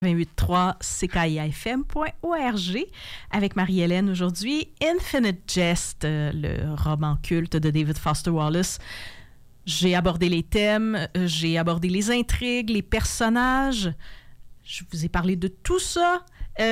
88.3 CKIFM.org avec Marie-Hélène aujourd'hui. Infinite Jest, le roman culte de David Foster Wallace. J'ai abordé les thèmes, j'ai abordé les intrigues, les personnages. Je vous ai parlé de tout ça.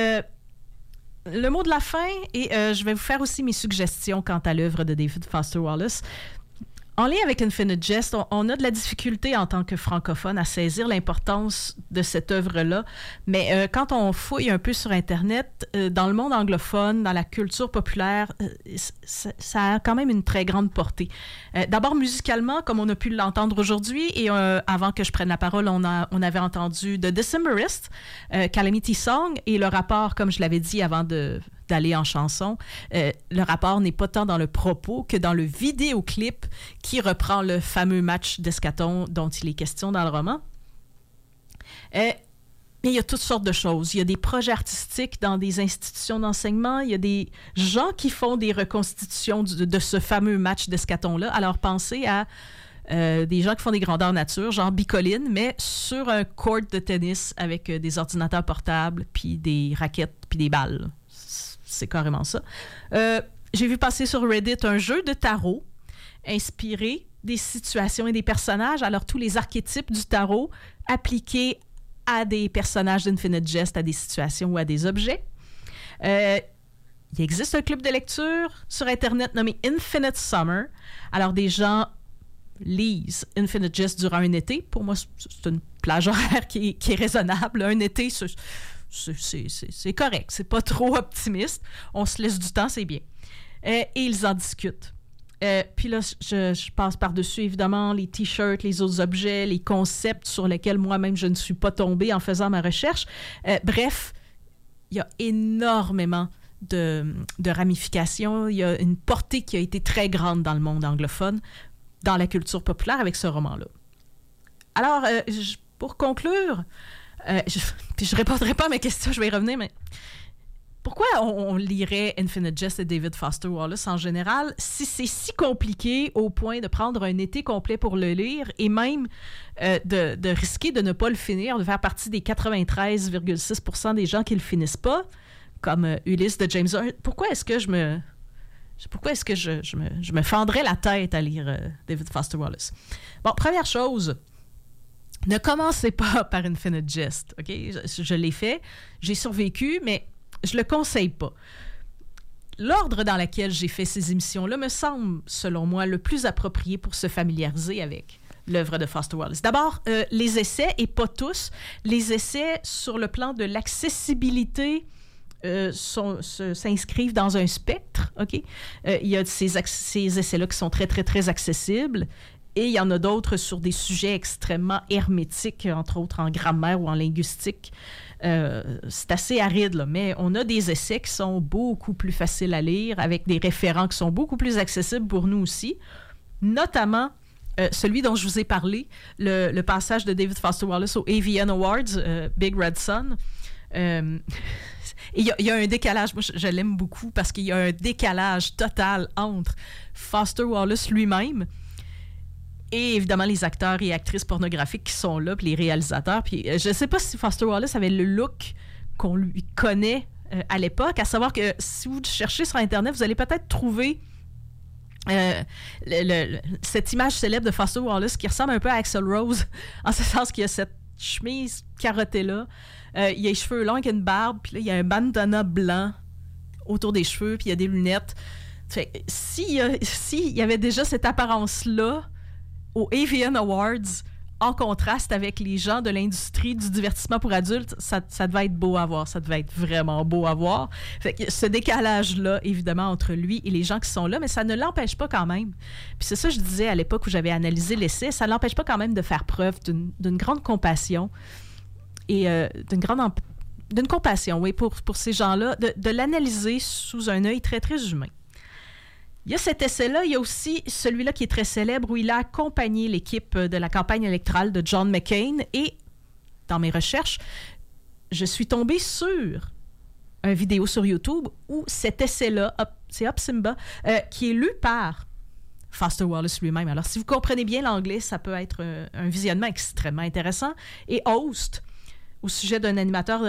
Le mot de la fin, et je vais vous faire aussi mes suggestions quant à l'œuvre de David Foster Wallace. En lien avec Infinite Jest, on a de la difficulté en tant que francophone à saisir l'importance de cette œuvre-là. Mais quand on fouille un peu sur Internet, dans le monde anglophone, dans la culture populaire, ça a quand même une très grande portée. D'abord musicalement, comme on a pu l'entendre aujourd'hui, et avant que je prenne la parole, on avait entendu The Decemberist, Calamity Song, et le rapport, comme je l'avais dit avant d'aller en chanson, le rapport n'est pas tant dans le propos que dans le vidéoclip qui reprend le fameux match d'escaton dont il est question dans le roman. Mais il y a toutes sortes de choses. Il y a des projets artistiques dans des institutions d'enseignement. Il y a des gens qui font des reconstitutions de ce fameux match d'escaton-là. Alors, pensez à des gens qui font des grandeurs nature, genre Bicoline, mais sur un court de tennis avec des ordinateurs portables, puis des raquettes, puis des balles. C'est carrément ça. J'ai vu passer sur Reddit un jeu de tarot inspiré des situations et des personnages. Alors, tous les archétypes du tarot appliqués à des personnages d'Infinite Jest, à des situations ou à des objets. Il existe un club de lecture sur Internet nommé Infinite Summer. Alors, des gens lisent Infinite Jest durant un été. Pour moi, c'est une plage horaire qui est raisonnable. Un été, c'est correct. C'est pas trop optimiste. On se laisse du temps, c'est bien. Et ils en discutent. Puis là, je passe par-dessus, évidemment, les t-shirts, les autres objets, les concepts sur lesquels moi-même je ne suis pas tombée en faisant ma recherche. Bref, il y a énormément de ramifications. Il y a une portée qui a été très grande dans le monde anglophone, dans la culture populaire avec ce roman-là. Alors, pour conclure, puis je ne répondrai pas à mes questions, je vais y revenir, mais pourquoi on lirait Infinite Jest et David Foster Wallace en général si c'est si compliqué au point de prendre un été complet pour le lire et même de risquer de ne pas le finir, de faire partie des 93,6% des gens qui ne le finissent pas, comme Ulysse de James Joyce? Pourquoi est-ce que je me fendrais la tête à lire David Foster Wallace? Bon, première chose, ne commencez pas par Infinite Jest, OK? Je l'ai fait, j'ai survécu, mais je le conseille pas. L'ordre dans lequel j'ai fait ces émissions-là me semble, selon moi, le plus approprié pour se familiariser avec l'œuvre de Foster Wallace. D'abord, les essais, et pas tous, les essais sur le plan de l'accessibilité s'inscrivent dans un spectre, OK? Il y a ces essais-là qui sont très, très, très accessibles. Et il y en a d'autres sur des sujets extrêmement hermétiques, entre autres en grammaire ou en linguistique. C'est assez aride, là, mais on a des essais qui sont beaucoup plus faciles à lire, avec des référents qui sont beaucoup plus accessibles pour nous aussi, notamment celui dont je vous ai parlé, le passage de David Foster Wallace aux AVN Awards, Big Red Sun. Il y a un décalage, moi je l'aime beaucoup, parce qu'il y a un décalage total entre Foster Wallace lui-même et évidemment les acteurs et actrices pornographiques qui sont là, puis les réalisateurs. Puis je ne sais pas si Foster Wallace avait le look qu'on lui connaît à l'époque, à savoir que si vous cherchez sur Internet, vous allez peut-être trouver cette image célèbre de Foster Wallace qui ressemble un peu à Axl Rose, en ce sens qu'il y a cette chemise carottée-là, il y a les cheveux longs avec une barbe, puis là, il y a un bandana blanc autour des cheveux, puis il y a des lunettes. Fait, s'il y avait déjà cette apparence-là aux AVN Awards, en contraste avec les gens de l'industrie du divertissement pour adultes, ça devait être beau à voir. Ça devait être vraiment beau à voir. Fait que ce décalage-là, évidemment, entre lui et les gens qui sont là, mais ça ne l'empêche pas quand même. Puis c'est ça que je disais à l'époque où j'avais analysé l'essai, ça ne l'empêche pas quand même de faire preuve d'une grande compassion et d'une compassion, oui, pour ces gens-là, de l'analyser sous un œil très, très humain. Il y a cet essai-là, il y a aussi celui-là qui est très célèbre où il a accompagné l'équipe de la campagne électorale de John McCain et, dans mes recherches, je suis tombée sur une vidéo sur YouTube où cet essai-là, c'est Up Simba, qui est lu par Foster Wallace lui-même. Alors, si vous comprenez bien l'anglais, ça peut être un visionnement extrêmement intéressant. Et Host, au sujet d'un animateur